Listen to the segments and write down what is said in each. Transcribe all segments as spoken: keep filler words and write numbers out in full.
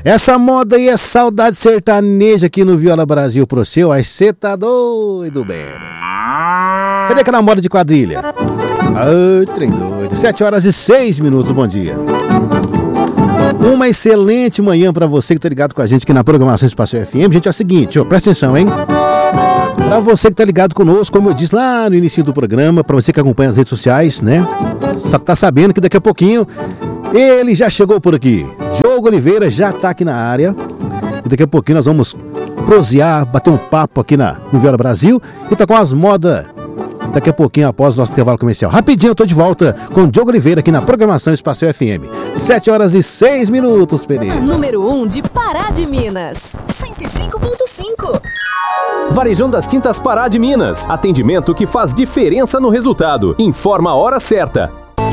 Essa moda aí é saudade sertaneja aqui no Viola Brasil pro seu. Aí cê tá doido, bem. Cadê aquela moda de quadrilha? Ai, trem doido. sete horas e seis minutos, bom dia. Uma excelente manhã pra você que tá ligado com a gente aqui na programação Espaço F M. Gente, é o seguinte, ó, presta atenção, hein? Pra você que tá ligado conosco, como eu disse lá no início do programa, pra você que acompanha as redes sociais, né? Só tá sabendo que daqui a pouquinho ele já chegou por aqui. Diogo Oliveira já tá aqui na área. E daqui a pouquinho nós vamos prosear, bater um papo aqui na, no Viola Brasil. E tá com as modas daqui a pouquinho após o nosso intervalo comercial. Rapidinho eu tô de volta com o Diogo Oliveira aqui na programação Espaço F M. sete horas e seis minutos, Pereira. Número um de Pará de Minas. cento e cinco ponto cinco. Varejão das Tintas Pará de Minas. Atendimento que faz diferença no resultado. Informa a hora certa.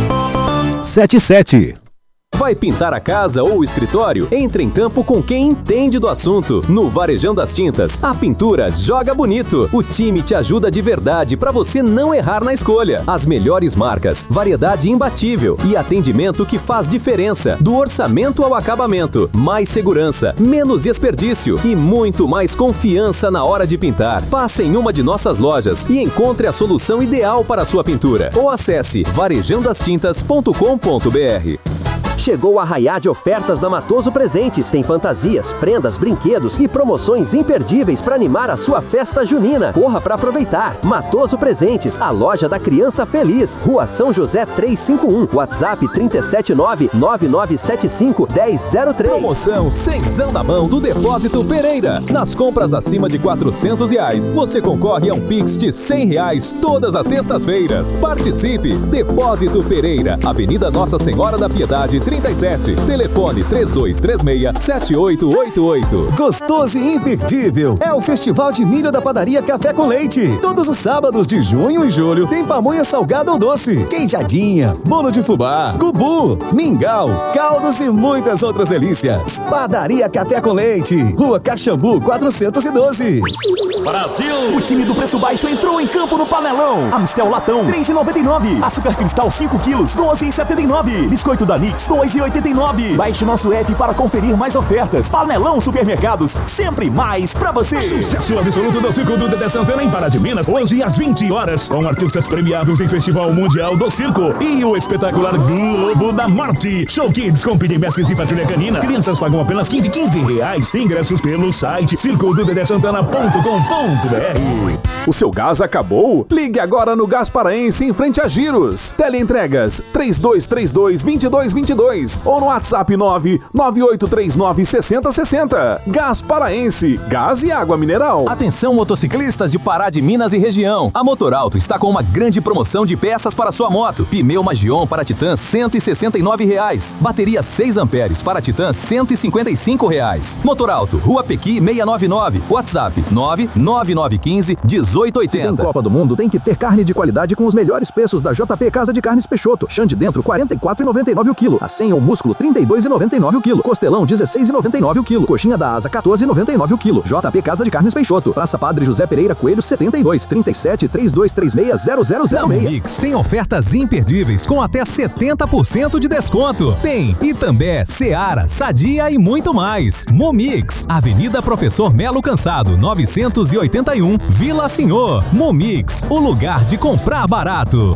sete e sete. Vai pintar a casa ou o escritório? Entre em campo com quem entende do assunto. No Varejão das Tintas, a pintura joga bonito. O time te ajuda de verdade para você não errar na escolha. As melhores marcas, variedade imbatível e atendimento que faz diferença. Do orçamento ao acabamento, mais segurança, menos desperdício e muito mais confiança na hora de pintar. Passe em uma de nossas lojas e encontre a solução ideal para a sua pintura. Ou acesse varejão das tintas ponto com ponto b r. Chegou a arraiá de ofertas da Matoso Presentes. Tem fantasias, prendas, brinquedos e promoções imperdíveis para animar a sua festa junina. Corra para aproveitar. Matoso Presentes, a loja da criança feliz. Rua São José trezentos e cinquenta e um. WhatsApp três sete nove, nove nove sete cinco, um zero zero três. Promoção cenzão da mão do Depósito Pereira. Nas compras acima de quatrocentos reais, você concorre a um Pix de cem reais todas as sextas-feiras. Participe! Depósito Pereira, Avenida Nossa Senhora da Piedade, trinta e sete. Telefone três dois três seis, sete oito oito oito. Gostoso e imperdível é o Festival de Milho da Padaria Café com Leite. Todos os sábados de junho e julho tem pamonha salgada ou doce, queijadinha, bolo de fubá, cubu, mingau, caldos e muitas outras delícias. Padaria Café com Leite, Rua Caxambu quatrocentos e doze. Brasil! O time do preço baixo entrou em campo no Panelão. Amistel Latão, três reais e noventa e nove centavos. Açúcar Cristal, cinco quilos, doze reais e setenta e nove centavos. Biscoito da Nix, dois reais e oitenta e nove centavos. Baixe nosso app para conferir mais ofertas. Panelão Supermercados, sempre mais pra você. Sucesso absoluto do Circo do Dedé Santana em Pará de Minas, hoje às vinte horas, com artistas premiados em Festival Mundial do Circo e o espetacular Globo da Morte. Show Kids com Pidi Mesques e Patrulha Canina. Crianças pagam apenas quinze, quinze reais. Ingressos pelo site circo do dedé santana ponto com ponto b r. O seu gás acabou? Ligue agora no Gás Paraense em frente a Giros. Teleentregas três dois três dois, dois dois dois dois ou no WhatsApp nove nove oito três nove, seis zero seis zero. Gás Paraense, gás e água mineral. Atenção motociclistas de Pará de Minas e região. A Motorauto está com uma grande promoção de peças para sua moto. Pneu Magion para Titan cento e sessenta e nove reais. Bateria seis amperes para Titan cento e cinquenta e cinco reais. Motorauto, Rua Pequi seiscentos e noventa e nove. WhatsApp nove nove nove um cinco, um oito oito zero. Se tem Copa do Mundo, tem que ter carne de qualidade com os melhores preços da J P Casa de Carnes Peixoto. Chã de dentro quarenta e quatro reais e noventa e nove o quilo. A cem ou músculo trinta e dois reais e noventa e nove o quilo. Costelão dezesseis reais e noventa e nove o quilo. Coxinha da asa quatorze reais e noventa e nove o quilo. J P Casa de Carnes Peixoto. Praça Padre José Pereira Coelho setenta e dois, trinta e sete, três dois três seis, zero zero zero seis. Mix tem ofertas imperdíveis com até setenta por cento de desconto. Tem Itambé, Seara, Sadia e muito mais. Momix, Avenida Professor Melo Cansado, novecentos e oitenta e um, Vila Senhor. Momix, o lugar de comprar barato.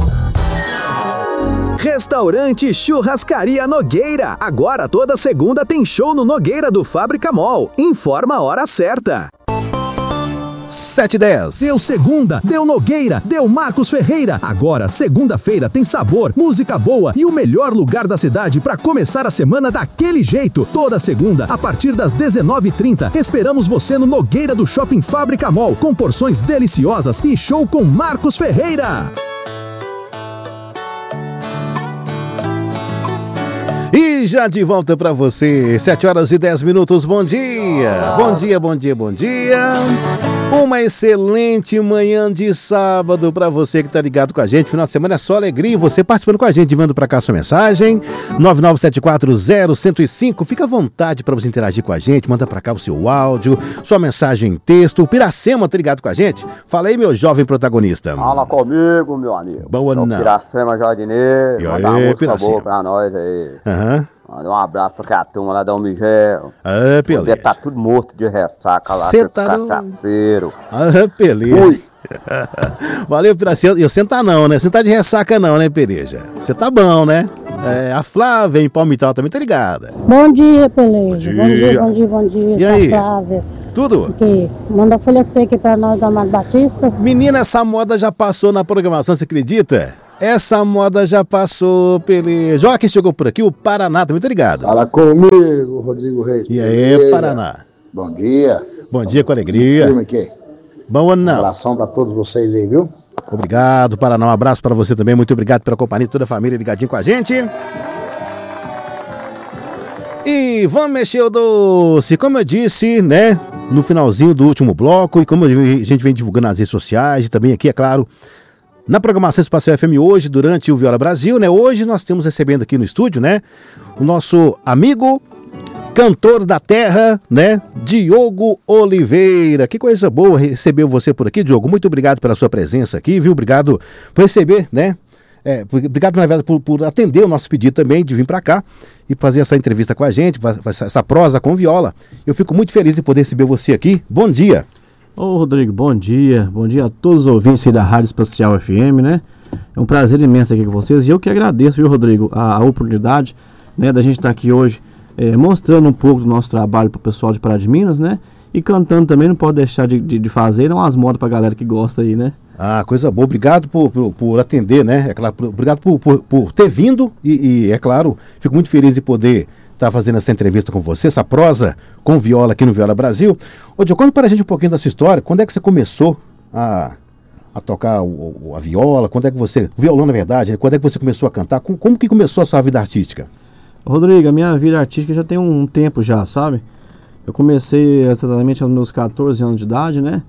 Restaurante Churrascaria Nogueira. Agora toda segunda tem show no Nogueira do Fábrica Mall. Informa a hora certa. sete e dez. Deu segunda, deu Nogueira, deu Marcos Ferreira. Agora, segunda-feira, tem sabor, música boa e o melhor lugar da cidade para começar a semana daquele jeito. Toda segunda, a partir das dezenove e trinta, esperamos você no Nogueira do Shopping Fábrica Mall, com porções deliciosas e show com Marcos Ferreira. E já de volta pra você, sete horas e dez minutos, bom dia! Bom dia, bom dia, bom dia! Uma excelente manhã de sábado pra você que tá ligado com a gente. Final de semana é só alegria. Você participando com a gente, mandando pra cá sua mensagem. nove nove sete quatro zero um zero cinco. Fica à vontade pra você interagir com a gente. Manda pra cá o seu áudio, sua mensagem em texto. O Piracema tá ligado com a gente? Fala aí, meu jovem protagonista. Fala comigo, meu amigo. Boa noite. Piracema Jardineiro. E manda uma aí, música Piracema. boa pra nós aí. Aham. Manda um abraço pra aquela turma lá da Dom Miguel. Ah, beleza. Tá tudo morto de ressaca lá, Cê com tá os cachaceiros. Ah, beleza. Valeu, Piracia. Eu sentar não, né? Você tá de ressaca não, né, Pereja? Você tá bom, né? É, a Flávia em Palmital também tá ligada. Bom dia, Peleja. Bom Bom dia. dia, bom dia, bom dia. E aí? Flávia. Tudo? Aqui. Manda folha seca pra nós do Amado Batista. Menina, essa moda já passou na programação, você acredita? Essa moda já passou, Peleja. Olha quem chegou por aqui, o Paraná, também tá ligado. Fala comigo, Rodrigo Reis. E aí, Beleza? Paraná? Bom dia. Bom dia, com alegria. Firme aqui. Bom ou não? Um abração pra todos vocês aí, viu? Obrigado, Paraná. Um abraço pra você também. Muito obrigado pela companhia, toda a família ligadinho com a gente. E vamos mexer o doce. Como eu disse, né, no finalzinho do último bloco, e como a gente vem divulgando nas redes sociais, e também aqui, é claro, na programação Espacial F M hoje, durante o Viola Brasil, né, hoje nós temos recebendo aqui no estúdio, né, o nosso amigo, cantor da terra, né, Diogo Oliveira. Que coisa boa receber você por aqui, Diogo. Muito obrigado pela sua presença aqui, viu? Obrigado por receber, né? É, obrigado, na verdade, por, por atender o nosso pedido também de vir para cá e fazer essa entrevista com a gente, essa prosa com viola. Eu fico muito feliz de poder receber você aqui. Bom dia. Ô Rodrigo, bom dia. Bom dia a todos os ouvintes da Rádio Espacial F M, né? É um prazer imenso aqui com vocês e eu que agradeço, viu, Rodrigo, a, a oportunidade, né, da gente estar aqui hoje é, mostrando um pouco do nosso trabalho para o pessoal de Pará de Minas, né? E cantando também, não pode deixar de, de, de fazer, não umas modas pra galera que gosta aí, né? Ah, coisa boa. Obrigado por, por, por atender, né? É claro, por, obrigado por, por, por ter vindo e, e, é claro, fico muito feliz de poder estar tá fazendo essa entrevista com você, essa prosa com viola aqui no Viola Brasil. Ô, Diogo, conta para a gente um pouquinho da sua história. Quando é que você começou a, a tocar o, a viola? Quando é que você... O violão, na verdade, né? Quando é que você começou a cantar? Como, como que começou a sua vida artística? Rodrigo, a minha vida artística já tem um tempo já, sabe? Eu comecei exatamente aos meus catorze anos de idade, né?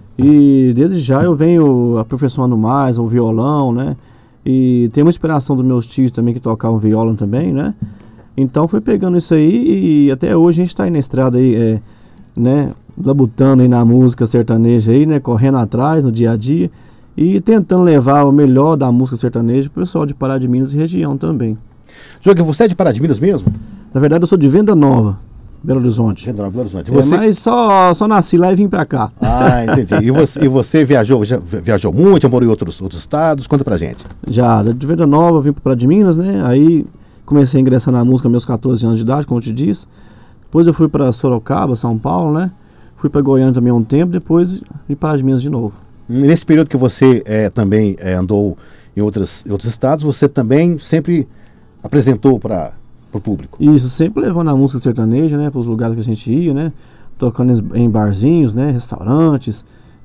E desde já eu venho aperfeiçoando mais o violão, né? E tem uma inspiração dos meus tios também que tocavam violão também, né? Então foi pegando isso aí e até hoje a gente está aí na estrada aí, é, né? Labutando aí na música sertaneja aí, né? Correndo atrás no dia a dia e tentando levar o melhor da música sertaneja pro pessoal de Pará de Minas e região também. Diogo, você é de Pará de Minas mesmo? Na verdade eu sou de Venda Nova, Belo Horizonte. Belo Horizonte. É, você... mas só, só nasci lá e vim pra cá. Ah, entendi. E você, e você viajou, já viajou muito, já morou em outros, outros estados? Conta pra gente. Já, de Venda Nova, vim pra de Minas, né? Aí comecei a ingressar na música aos meus catorze anos de idade, como eu te disse. Depois eu fui pra Sorocaba, São Paulo, né? Fui pra Goiânia também há um tempo, depois vim para de Minas de novo. Nesse período que você é, também é, andou em outras, outros estados, você também sempre apresentou para o público? Isso, sempre levando a música sertaneja, né, para os lugares que a gente ia, né, tocando em barzinhos, né, restaurantes,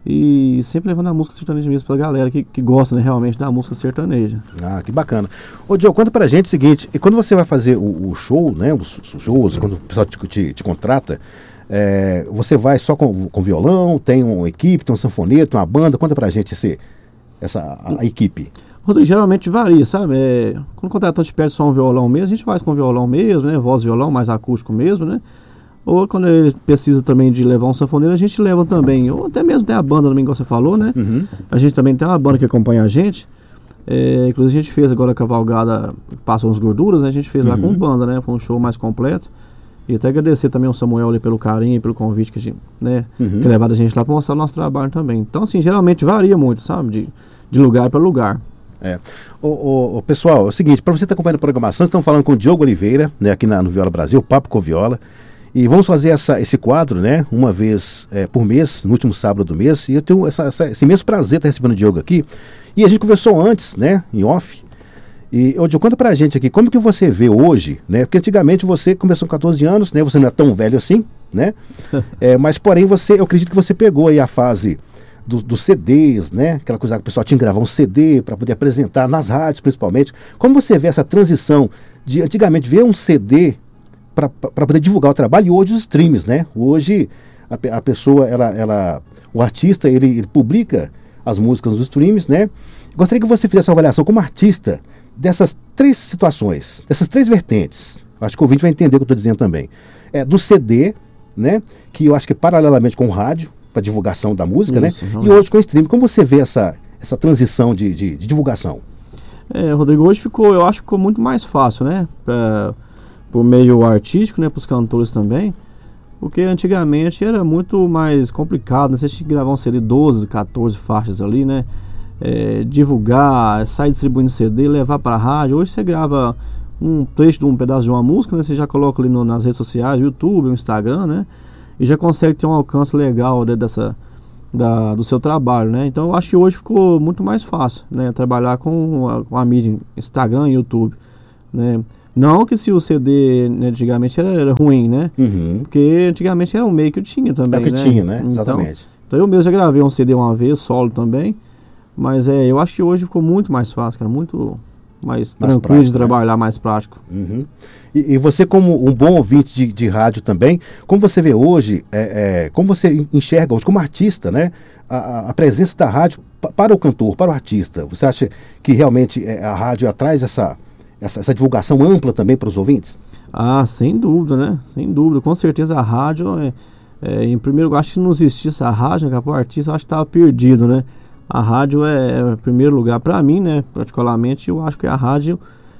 e sempre levando a música sertaneja mesmo para a galera que, que gosta, né, realmente da música sertaneja. Ah, que bacana. Ô Diogo, conta pra gente o seguinte, e quando você vai fazer o, o show, né, os, os shows, quando o pessoal te, te, te contrata, é, você vai só com, com violão, tem uma equipe, tem um sanfoneiro, tem uma banda, conta pra gente esse, essa, a, a equipe. Rodrigo, geralmente varia, sabe? É, quando o contratante pede só um violão mesmo, a gente faz com violão mesmo, né? Voz e violão, mais acústico mesmo, né? Ou quando ele precisa também de levar um sanfoneiro, a gente leva também. Ou até mesmo tem a banda também, igual você falou, né? Uhum. A gente também tem uma banda que acompanha a gente. É, inclusive a gente fez agora a cavalgada, passou uns gorduras, né? A gente fez uhum. lá com banda, né? Foi um show mais completo. E até agradecer também ao Samuel ali pelo carinho e pelo convite que a gente, né? Uhum. Ter levado a gente lá para mostrar o nosso trabalho também. Então, assim, geralmente varia muito, sabe? De, de lugar para lugar. É. O, o, o pessoal, é o seguinte, para você estar acompanhando a programação, estamos falando com o Diogo Oliveira, né, aqui na, no Viola Brasil, Papo com Viola, e vamos fazer essa, esse quadro, né, uma vez é, por mês, no último sábado do mês, e eu tenho essa, essa, esse imenso prazer de estar recebendo o Diogo aqui, e a gente conversou antes, né, em off, e ô Diogo, conta pra gente aqui, como que você vê hoje, né, porque antigamente você começou com catorze anos, né, você não é tão velho assim, né, é, mas porém você, eu acredito que você pegou aí a fase dos do C Ds, né? Aquela coisa que o pessoal tinha que gravar um C D para poder apresentar nas rádios, principalmente. Como você vê essa transição de antigamente ver um C D para poder divulgar o trabalho e hoje os streams, né? Hoje a, a pessoa, ela, ela, o artista, ele, ele publica as músicas nos streams, né? Gostaria que você fizesse uma avaliação como artista dessas três situações, dessas três vertentes. Acho que o ouvinte vai entender o que eu estou dizendo também. É, do C D, né? Que eu acho que paralelamente com o rádio, para divulgação da música, isso, né? Realmente. E hoje com o streaming, como você vê essa, essa transição de, de, de divulgação? É, Rodrigo, hoje ficou, eu acho que ficou muito mais fácil, né? Para pro meio artístico, né, pros cantores também, porque antigamente era muito mais complicado, né, você tinha que gravar um C D doze, quatorze faixas ali, né, é, divulgar, sair distribuindo C D, levar pra rádio. Hoje você grava um trecho de um pedaço de uma música, né, você já coloca ali no, nas redes sociais, YouTube, Instagram, né, e já consegue ter um alcance legal, né, dessa, da, do seu trabalho, né. Então eu acho que hoje ficou muito mais fácil, né, trabalhar com a, com a mídia Instagram e YouTube, né. Não que se o C D, né, antigamente era, era ruim, né, Uhum. porque antigamente era um meio que eu tinha também, É o que né. tinha, né? Então, Exatamente. então eu mesmo já gravei um C D uma vez, solo também, mas é, eu acho que hoje ficou muito mais fácil, cara, muito mais, Mais tranquilo prático, de trabalhar, mais prático. Uhum. E, e você, como um bom ouvinte de, de rádio também, como você vê hoje, é, é, como você enxerga hoje como artista, né, a, a presença da rádio pa, para o cantor, para o artista? Você acha que realmente é, a rádio traz essa, essa, essa divulgação ampla também para os ouvintes? Ah, sem dúvida, né? Sem dúvida. Com certeza a rádio, é, é, em primeiro lugar, acho que não existisse a rádio, né, para o artista, eu acho que estava perdido, né? A rádio é, é o primeiro lugar para mim, né? Particularmente, eu acho que a rádio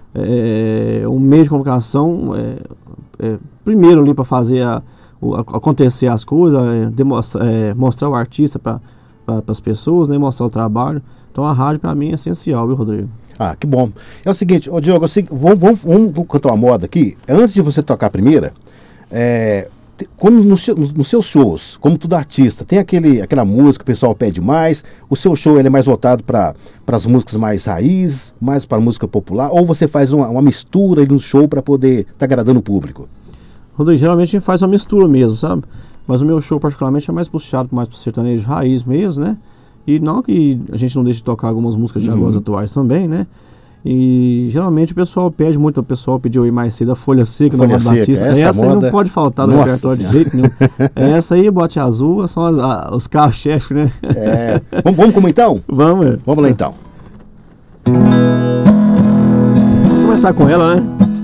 é um meio de comunicação é, é, primeiro ali para fazer a, o, a, acontecer as coisas, é, demonstra, é, mostrar o artista para pra, as pessoas, né? Mostrar o trabalho. Então a rádio para mim é essencial, viu, Rodrigo? Ah, que bom. É o seguinte, ô Diogo, assim, vamos, vamos, vamos cantar uma moda aqui. Antes de você tocar a primeira, é, te- como no seu- nos seus shows, como todo artista, tem aquele, aquela música que o pessoal pede mais, o seu show ele é mais voltado para as músicas mais raiz, mais para música popular, ou você faz uma, uma mistura aí no show para poder estar agradando o público? Rodrigo, geralmente a gente faz uma mistura mesmo, sabe? Mas o meu show particularmente é mais puxado, mais pro sertanejo raiz mesmo, né? E não que a gente não deixe de tocar algumas músicas de Uhum. agora atuais também, né? E geralmente o pessoal pede muito, o pessoal pediu aí mais cedo a Folha Seca, Folha do Amado Seca, Batista. essa Essa aí moda- não pode faltar no Nossa repertório de Senhora. jeito nenhum. Essa aí, Bote Azul, são as- a- os carros-chefe, né? É. Vamos, vamos como então? Vamos, é. Vamos lá então. Vamos começar com ela, né?